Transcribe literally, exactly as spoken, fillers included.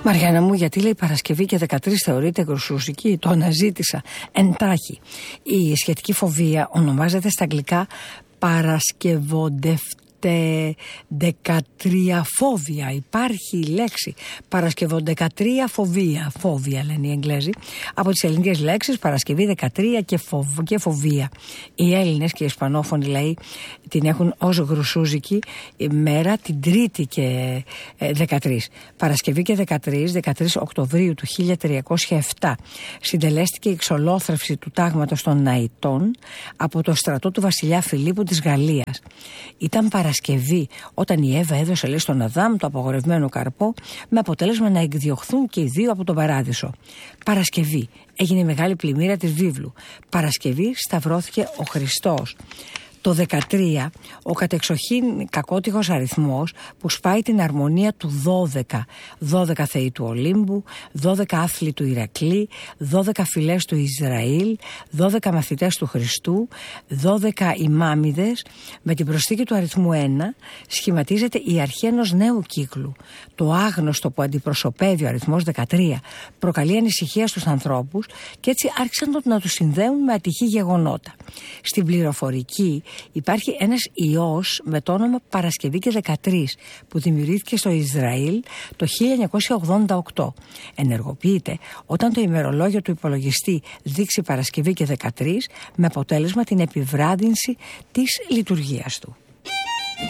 Μαριάννα μου, γιατί λέει Παρασκευή και δεκατρείς θεωρείται γρουσουζική? Το αναζήτησα εντάχει. Η σχετική φοβία ονομάζεται στα αγγλικά παρασκευοντευτική. δεκατρία φόβια. Υπάρχει η λέξη Παρασκευοντεκατρία φοβία. Φόβια λένε οι Εγγλέζοι. Από τις ελληνικές λέξεις Παρασκευή δεκατρία και, φοβ, και φοβία. Οι Έλληνες και οι Ισπανόφωνοι λαοί την έχουν ως γρουσούζικη μέρα την Τρίτη και δεκατρείς. Παρασκευή και δεκατρείς, δεκατρείς Οκτωβρίου του χίλια τριακόσια επτά συντελέστηκε η εξολόθρευση του τάγματος των Ναητών από το στρατό του βασιλιά Φιλίππου της Γαλλίας. Ήταν Παρασκευή όταν η Εύα έδωσε λέει στον Αδάμ το απαγορευμένο καρπό, με αποτέλεσμα να εκδιωχθούν και οι δύο από τον παράδεισο. Παρασκευή έγινε η μεγάλη πλημμύρα της βίβλου. Παρασκευή σταυρώθηκε ο Χριστός. Το δεκατρία, ο κατεξοχήν κακότυχος αριθμός που σπάει την αρμονία του δώδεκα. δώδεκα θεοί του Ολύμπου, δώδεκα άθλοι του Ηρακλή, δώδεκα φυλές του Ισραήλ, δώδεκα μαθητές του Χριστού, δώδεκα ημάμιδες. Με την προσθήκη του αριθμού ένα σχηματίζεται η αρχή ενός νέου κύκλου. Το άγνωστο που αντιπροσωπεύει ο αριθμός δεκατρία προκαλεί ανησυχία στους ανθρώπους και έτσι άρχισαν να τους συνδέουν με ατυχή γεγονότα. Στην πληροφορική υπάρχει ένας ιός με το όνομα Παρασκευή και δεκατρείς που δημιουργήθηκε στο Ισραήλ το χίλια εννιακόσια ογδόντα οκτώ. Ενεργοποιείται όταν το ημερολόγιο του υπολογιστή δείξει Παρασκευή και δεκατρείς με αποτέλεσμα την επιβράδυνση της λειτουργίας του.